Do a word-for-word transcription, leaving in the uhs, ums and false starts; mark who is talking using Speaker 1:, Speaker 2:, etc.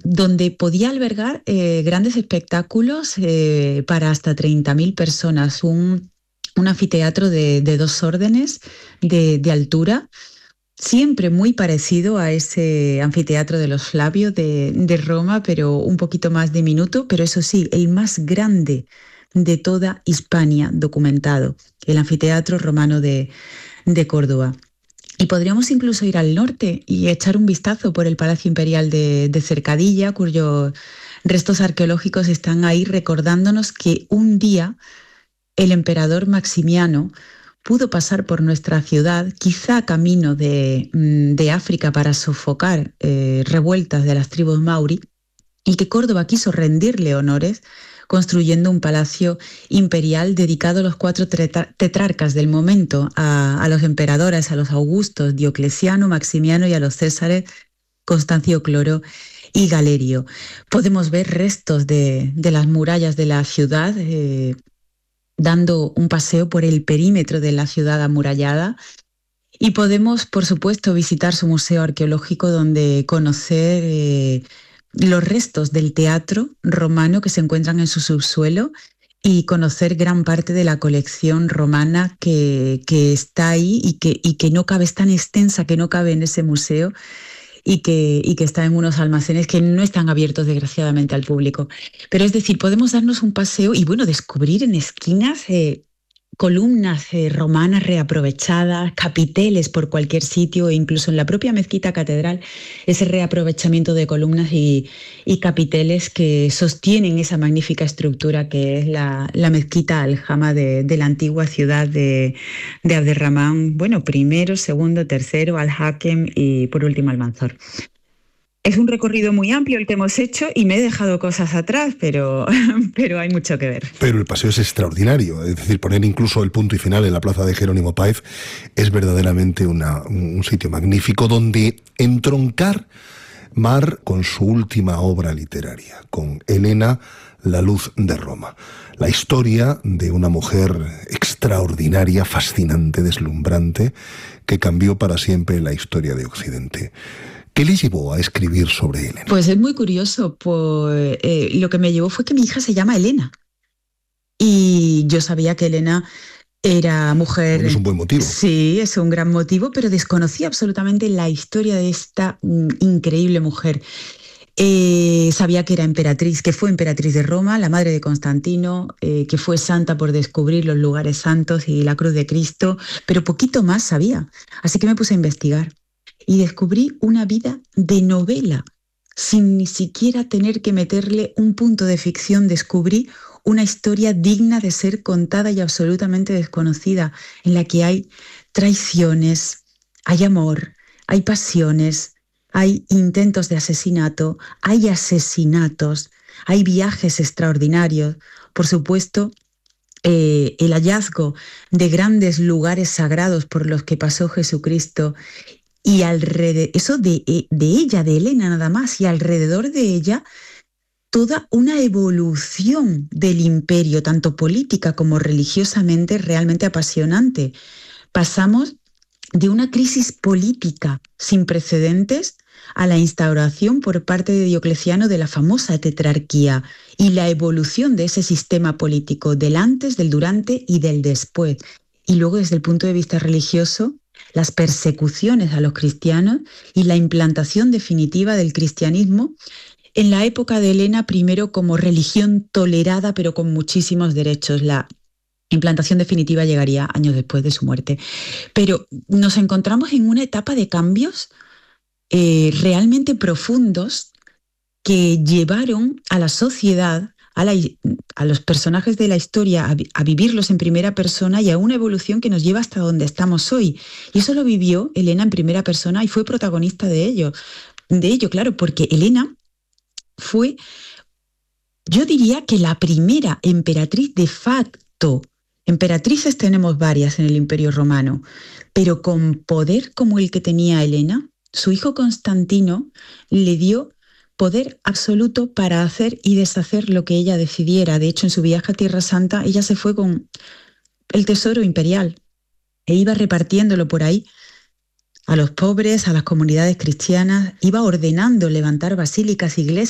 Speaker 1: donde podía albergar eh, grandes espectáculos eh, para hasta treinta mil personas, un, un anfiteatro de, de dos órdenes de, de altura, siempre muy parecido a ese anfiteatro de los Flavios de, de Roma, pero un poquito más diminuto, pero eso sí, el más grande de toda Hispania documentado, el anfiteatro romano de, de Córdoba. Y podríamos incluso ir al norte y echar un vistazo por el Palacio Imperial de, de Cercadilla, cuyos restos arqueológicos están ahí recordándonos que un día el emperador Maximiano pudo pasar por nuestra ciudad, quizá camino de, de África para sofocar eh, revueltas de las tribus mauri, y que Córdoba quiso rendirle honores construyendo un palacio imperial dedicado a los cuatro tetrarcas del momento, a, a los emperadores, a los Augustos, Diocleciano, Maximiano y a los Césares, Constancio Cloro y Galerio. Podemos ver restos de, de las murallas de la ciudad, eh, dando un paseo por el perímetro de la ciudad amurallada, y podemos, por supuesto, visitar su museo arqueológico, donde conocer eh, los restos del teatro romano que se encuentran en su subsuelo y conocer gran parte de la colección romana que, que está ahí y que, y que no cabe, es tan extensa que no cabe en ese museo, y que, y que está en unos almacenes que no están abiertos desgraciadamente al público. Pero es decir, podemos darnos un paseo y bueno, descubrir en esquinas eh, columnas eh, romanas reaprovechadas, capiteles por cualquier sitio, e incluso en la propia mezquita catedral, ese reaprovechamiento de columnas y, y capiteles que sostienen esa magnífica estructura que es la, la mezquita Aljama de, de la antigua ciudad de, de Abderramán, bueno, primero, segundo, tercero, Al-Hakem y por último Almanzor. Es un recorrido muy amplio el que hemos hecho y me he dejado cosas atrás, pero, pero hay mucho que ver.
Speaker 2: Pero el paseo es extraordinario, es decir, poner incluso el punto y final en la plaza de Jerónimo Páez es verdaderamente una, un sitio magnífico donde entroncar Mar con su última obra literaria, con Helena, la luz de Roma. La historia de una mujer extraordinaria, fascinante, deslumbrante, que cambió para siempre la historia de Occidente. ¿Qué le llevó a escribir sobre Helena?
Speaker 1: Pues es muy curioso, pues, eh, lo que me llevó fue que mi hija se llama Helena. Y yo sabía que Helena era mujer...
Speaker 2: Bueno, es un buen motivo.
Speaker 1: Sí, es un gran motivo, pero desconocía absolutamente la historia de esta mm, increíble mujer. Eh, sabía que era emperatriz, que fue emperatriz de Roma, la madre de Constantino, eh, que fue santa por descubrir los lugares santos y la cruz de Cristo, pero poquito más sabía. Así que me puse a investigar. Y descubrí una vida de novela, sin ni siquiera tener que meterle un punto de ficción. Descubrí una historia digna de ser contada y absolutamente desconocida, en la que hay traiciones, hay amor, hay pasiones, hay intentos de asesinato, hay asesinatos, hay viajes extraordinarios, por supuesto, eh, el hallazgo de grandes lugares sagrados por los que pasó Jesucristo. Y alrededor, eso de, de ella, de Helena nada más, y alrededor de ella toda una evolución del imperio, tanto política como religiosamente, realmente apasionante. Pasamos de una crisis política sin precedentes a la instauración por parte de Diocleciano de la famosa tetrarquía y la evolución de ese sistema político del antes, del durante y del después. Y luego, desde el punto de vista religioso, las persecuciones a los cristianos y la implantación definitiva del cristianismo en la época de Helena, primero como religión tolerada pero con muchísimos derechos. La implantación definitiva llegaría años después de su muerte. Pero nos encontramos en una etapa de cambios eh, realmente profundos que llevaron a la sociedad, A, la, a los personajes de la historia, a, a vivirlos en primera persona y a una evolución que nos lleva hasta donde estamos hoy. Y eso lo vivió Helena en primera persona y fue protagonista de ello, de ello, claro, porque Helena fue, yo diría que la primera emperatriz de facto. Emperatrices tenemos varias en el Imperio Romano, pero con poder como el que tenía Helena, su hijo Constantino le dio poder absoluto para hacer y deshacer lo que ella decidiera. De hecho, en su viaje a Tierra Santa, ella se fue con el tesoro imperial e iba repartiéndolo por ahí a los pobres, a las comunidades cristianas, iba ordenando levantar basílicas, iglesias,